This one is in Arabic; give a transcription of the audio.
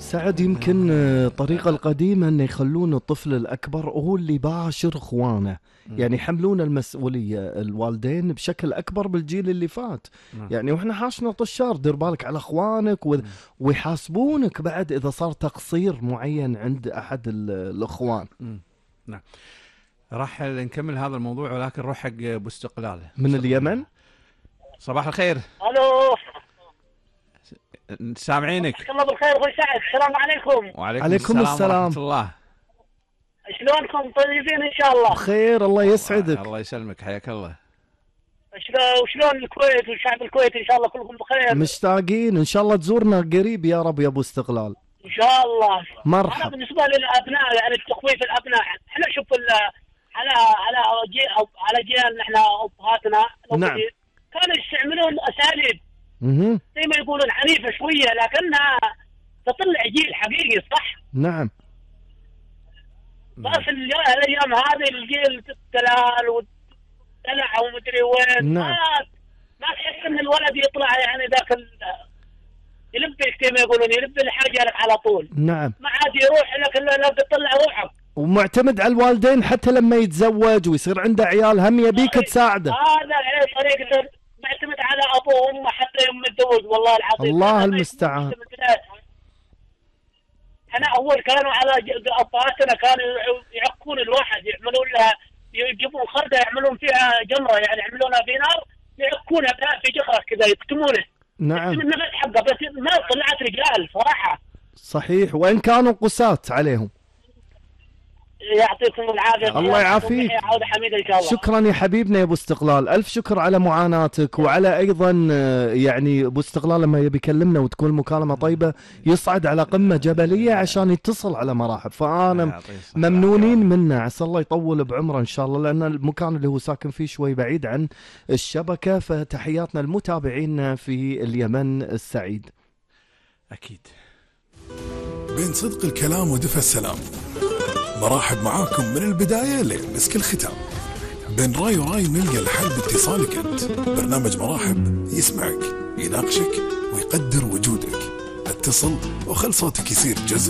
سعد يمكن الطريقة القديمة أن يخلون الطفل الأكبر هو اللي يباشر إخوانه، يعني يحملون المسؤولية الوالدين بشكل أكبر بالجيل اللي فات. يعني وإحنا حاشنا طشار، دير بالك على إخوانك ويحاسبونك بعد إذا صار تقصير معين عند أحد الإخوان. نعم. راح نكمل هذا الموضوع، ولكن روح حق أبو استقلال من اليمن. صباح الخير. الو، سامعينك. الله بالخير اخوي سعد، السلام عليكم. وعليكم السلام ورحمة الله. شلونكم؟ طيبين ان شاء الله؟ بخير الله يسعدك. الله يسلمك، حياك الله. وشلون الكويت والشعب الكويتي؟ ان شاء الله كلكم بخير. مشتاقين ان شاء الله تزورنا قريب يا رب يا ابو استقلال. ان شاء الله. مرحبا. انا بالنسبه للابناء، يعني تخويف الابناء، احنا شوف على جيل احنا ابهاتنا نعم. كانوا يستعملون اساليب زي ما يقولون عنيفه شويه، لكنها تطلع جيل حقيقي، صح؟ نعم. بس الايام هذه الجيل الدلال والدلع ومدري وين. نعم. ما تحس ان الولد يطلع يعني ذاك يلبي زي ما يقولون، يلبي الحاجه لك على طول. نعم. ما عاد يروح لك الا لو تطلع روحك. ومعتمد على الوالدين حتى لما يتزوج ويصير عنده عيال هم يبيك تساعده. هذا طريقة معتمد على ابوه وامه حتى يوم يتزوج. والله العظيم الله المستعان. احنا اول كانوا على ابهاتنا كانوا يعقون الواحد، يعملون لها، يجيبون خرده يعملون فيها جمره، يعني يعملونها في نار يعقونها في جخره كذا يكتمونه. نعم. من نفس حقه، بس ما طلعت رجال صراحه. صحيح، وان كانوا قساة عليهم. يعطيكم العافيه. الله يعافيك. شكرا يا حبيبنا يا ابو استقلال، الف شكر على معاناتك، وعلى ايضا يعني ابو استقلال لما يبي يكلمنا وتكون المكالمه طيبه يصعد على قمه جبليه عشان يتصل على مراحل، فانا ممنونين منه. عسى الله يطول بعمره ان شاء الله، لان المكان اللي هو ساكن فيه شوي بعيد عن الشبكه. فتحياتنا المتابعين في اليمن السعيد. اكيد. بين صدق الكلام ودفى السلام، مرحب معاكم من البداية لمسك الختام. بين راي وراي نلقى الحل باتصالك انت. برنامج مراحب يسمعك، يناقشك، ويقدر وجودك. اتصل وخل صوتك يصير جزء